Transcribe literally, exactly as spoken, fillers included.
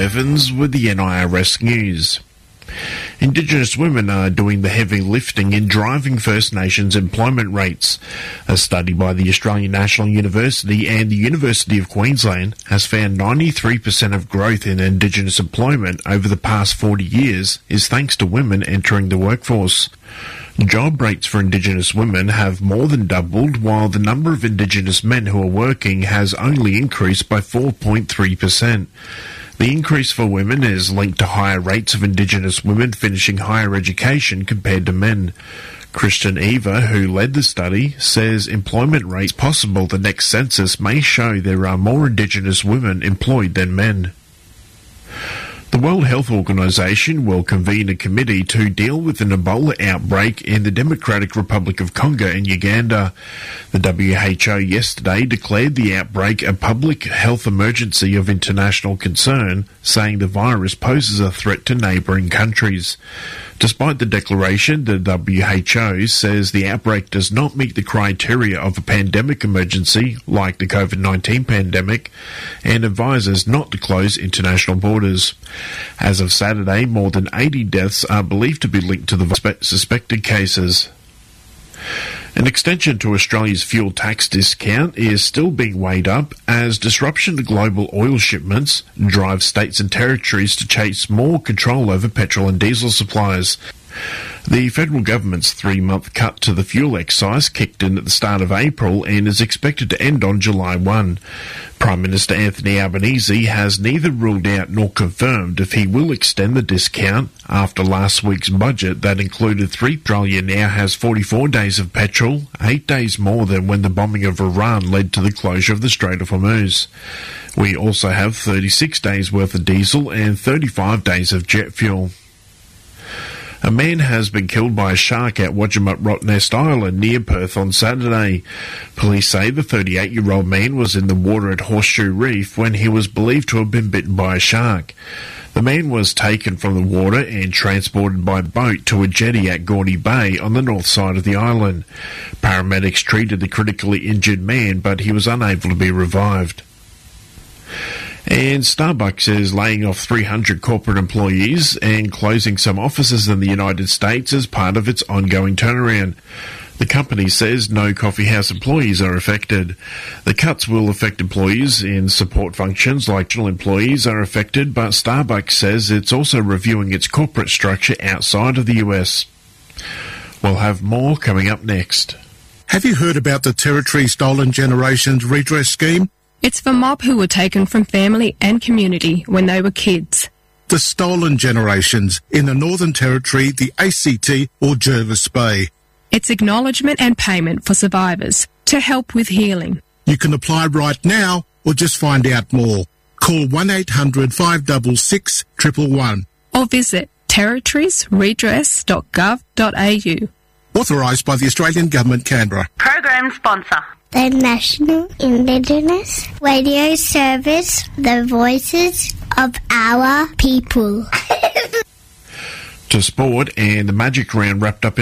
Evans with the N I R S News. Indigenous women are doing the heavy lifting in driving First Nations employment rates. A study by the Australian National University and the University of Queensland has found ninety-three percent of growth in Indigenous employment over the past forty years is thanks to women entering the workforce. Job rates for Indigenous women have more than doubled, while the number of Indigenous men who are working has only increased by four point three percent. The increase for women is linked to higher rates of Indigenous women finishing higher education compared to men. Christian Eva, who led the study, says employment rates possible the next census may show there are more Indigenous women employed than men. The World Health Organization will convene a committee to deal with an Ebola outbreak in the Democratic Republic of Congo and Uganda. The W H O yesterday declared the outbreak a public health emergency of international concern, saying the virus poses a threat to neighbouring countries. Despite the declaration, the W H O says the outbreak does not meet the criteria of a pandemic emergency, like the COVID nineteen pandemic, and advises not to close international borders. As of Saturday, more than eighty deaths are believed to be linked to the suspected cases. An extension to Australia's fuel tax discount is still being weighed up as disruption to global oil shipments drives states and territories to chase more control over petrol and diesel supplies. The federal government's three-month cut to the fuel excise kicked in at the start of April and is expected to end on July first. Prime Minister Anthony Albanese has neither ruled out nor confirmed if he will extend the discount after last week's budget that included three. Australia now has forty-four days of petrol, eight days more than when the bombing of Iran led to the closure of the Strait of Hormuz. We also have thirty-six days worth of diesel and thirty-five days of jet fuel. A man has been killed by a shark at Wajimut Rottnest Island near Perth on Saturday. Police say the thirty-eight-year-old man was in the water at Horseshoe Reef when he was believed to have been bitten by a shark. The man was taken from the water and transported by boat to a jetty at Gaudy Bay on the north side of the island. Paramedics treated the critically injured man, but he was unable to be revived. And Starbucks is laying off three hundred corporate employees and closing some offices in the United States as part of its ongoing turnaround. The company says no coffeehouse employees are affected. The cuts will affect employees in support functions like general employees are affected, but Starbucks says it's also reviewing its corporate structure outside of the U S. We'll have more coming up next. Have you heard about the Territory Stolen Generations Redress Scheme? It's for mob who were taken from family and community when they were kids. The stolen generations in the Northern Territory, the A C T or Jervis Bay. It's acknowledgement and payment for survivors to help with healing. You can apply right now or just find out more. Call one eight hundred five six six, one one one. Or visit territories redress dot gov dot a u. Authorised by the Australian Government, Canberra. Program sponsor. The National Indigenous Radio Service, the voices of our people. To sport, and the Magic Round wrapped up in